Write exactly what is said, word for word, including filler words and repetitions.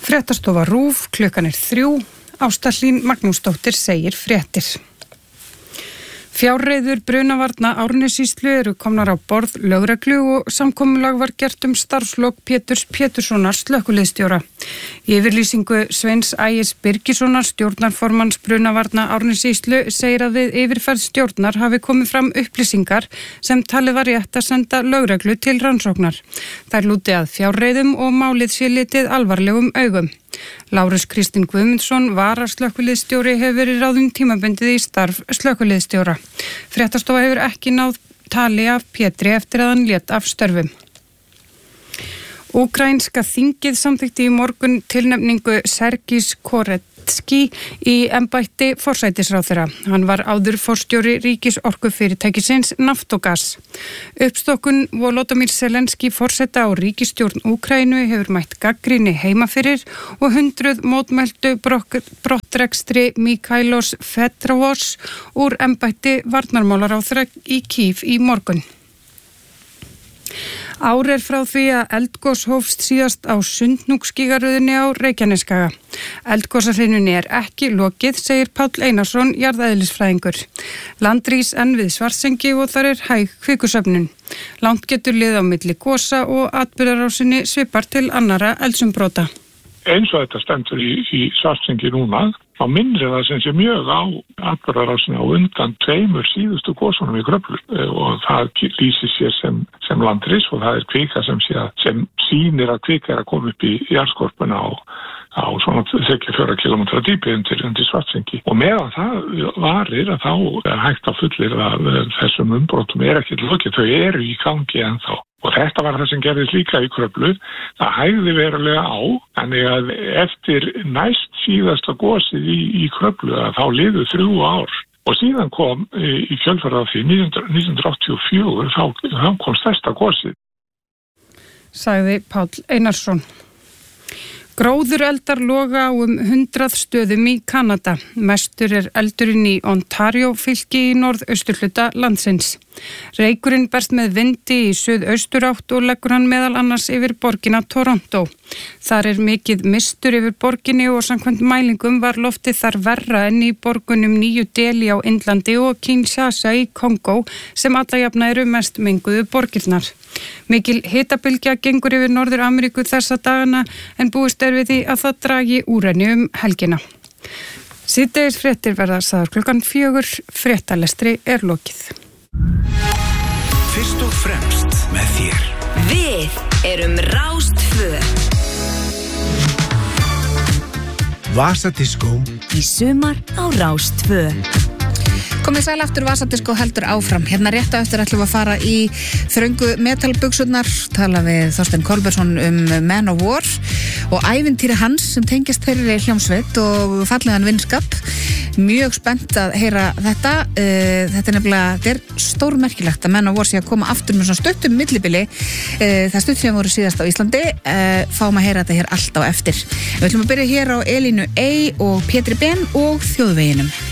Fréttastofa RÚV, klukkan er þrjú, Ásta Hlín Magnúsdóttir segir fréttir. Fjárreiður brunavarna Árnessýslu eru komnar á borð lögreglu og samkomulag var gert um starfslok Péturs Péturssonar slökkviliðsstjóra. Í yfirlýsingu Sveins Ægis Birgissonar stjórnarformanns brunavarna Árnessýslu segir að við yfirferð stjórnar hafi komið fram upplýsingar sem talið var rétt að senda lögreglu til rannsóknar. Þær lúti að fjárreiðum og málið sé litið alvarlegum augum. Lárus Kristinn Guðmundsson varaslökkviliðsstjóri hefur verið ráðinn tímabundið í starf slökkviliðsstjóra. Fréttastofa hefur ekki náð tali af Pétri eftir að hann lét af störfum. Úkraínska þingið samþykkti í morgun tilnefningu Sergís Koretski í embætti forsætisráðherra. Hann var áður forstjóri ríkisorkufyrirtækisins Naftogaz. Uppstokkun Volodymyr Zelenský forseta á ríkisstjórn Úkraínu hefur mætt gagnrýni heima fyrir og hundruð mótmæltu brottrekstri Mikhailos Fedorov úr embætti varnarmálaráðherra í Kýv í morgun. Ár er frá því að eldgos hófst síðast á Sundhnúksgígaröðinni á Reykjanesskaga. Eldgosahrinunni er ekki lokið, segir Páll Einarsson, jarðeðlisfræðingur. Land rís enn við Svartsengi og þar er hæg kvikusöfnun. Langt getur liðið á milli gosa og atburðarásinni svipar til annara eldsumbrota. Eins og þetta stendur í, í Svartsengi núna, þá minnir það sem sé mjög á atburðarásinni á undan tveimur síðustu gosunum í Kröflu og það lýsir sér sem, sem landris og það er kvika sem, sé, sem sýnir að kvika er að koma upp í jarðskorpuna á, á svona þriggja til fjögurra kílómetra dýpi undir, undir Svartsengi. Og meðan það varir að þá er hægt að fullir að þessum umbrotum er ekki lokið, þau eru í gangi ennþá. Og þetta var það sem gerðist líka í Kröflu, það hægði verulega á, þannig að eftir næst síðasta gosið í, í Kröflu að þá liðu þrjú ár. Og síðan kom í kjölfarið af því nítján hundruð áttatíu og fjögur, þá, þá kom stærsta gosið. Sagði Páll Einarsson. Gróðureldar loga á um hundrað stöðum í Kanada. Mestur er eldurinn í Ontario fylki í norðausturhluta landsins. Reykurinn berst með vindi í suðausturátt og leggur hann meðal annars yfir borgina Toronto. Þar er mikið mistur yfir borginni og samkvæmt mælingum var loftið þar verra enn í borgunum Nýju Delhi á Indlandi og Kinshasa í Kongó sem alla jafna eru mest menguðu borgirnar. Mikil hitabylgja gengur yfir Norður Ameríku þessa dagana en búist er við því að það dragi úr henni um helgina. Síðdegis fréttir verða sagðar klukkan fjögur, fréttalestri er lokið. Fyrst og fremst með þér. Við erum Rás tvö. Vasadiskó í sumar á Rás tvö. Komið sæl aftur, Vasadiskó heldur áfram. Hérna rétt á eftir ætlum við að fara í þröngu metalbuxurnar, tala við Þorstein Kolbeinsson um Man of War og ævintýri hans sem tengist þeirri hljómsveit og fallegan vinskap. Mjög spennt að heyra þetta. Þetta er nefnilega, þetta er stórmerkilegt að Man of War sé að koma aftur með svona stuttum millibili. Það stutt sem voru síðast á Íslandi. Fáum að heyra þetta hér allt á eftir. Við ætlum að byrja hér á Elínu Ey og Pétri Ben og Þjóðveginum.